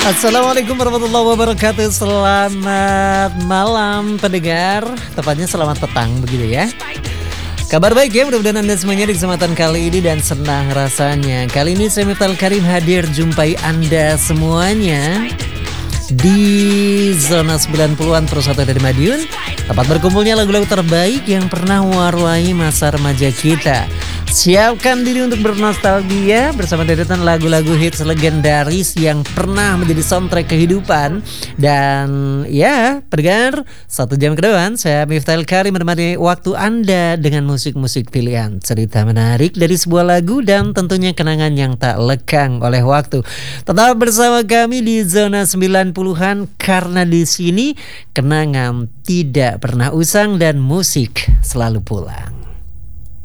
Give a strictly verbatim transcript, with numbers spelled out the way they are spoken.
Assalamualaikum warahmatullahi wabarakatuh. Selamat malam pendengar, tepatnya selamat petang begitu ya. Kabar baik ya, mudah-mudahan Anda semuanya di kesempatan kali ini dan senang rasanya. Kali ini saya Miftahul Karim hadir jumpai Anda semuanya di zona sembilan puluhan Persatuan dari Madiun, tempat berkumpulnya lagu-lagu terbaik yang pernah mewarnai masa remaja kita. Siapkan diri untuk bernostalgia bersama deretan lagu-lagu hits legendaris yang pernah menjadi soundtrack kehidupan. Dan ya, pendengar, satu jam ke depan saya Miftahul Karim menemani waktu Anda dengan musik-musik pilihan, cerita menarik dari sebuah lagu, dan tentunya kenangan yang tak lekang oleh waktu. Tetap bersama kami di zona sembilan puluhan, karena di sini kenangan tidak pernah usang dan musik selalu pulang.